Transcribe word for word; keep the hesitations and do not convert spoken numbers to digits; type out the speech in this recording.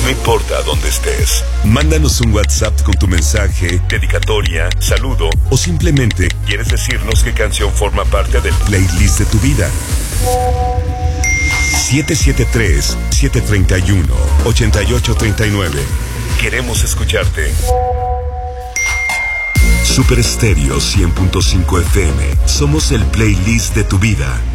No importa dónde estés, mándanos un WhatsApp con tu mensaje, dedicatoria, saludo o simplemente quieres decirnos qué canción forma parte del playlist de tu vida. siete siete tres, siete tres uno, ocho ocho tres nueve. Queremos escucharte. Super Estéreo cien punto cinco F M. Somos el playlist de tu vida.